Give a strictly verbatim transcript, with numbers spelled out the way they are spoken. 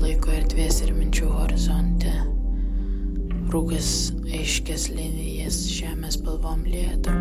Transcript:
laiko erdvės ir minčių horizonte. Rūkas aiškias linijas žemės spalvom lieja tarp